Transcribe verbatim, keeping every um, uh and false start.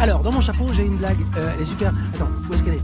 Alors, dans mon chapeau, j'ai une blague. Euh, elle est super. Attends, où est-ce qu'elle est?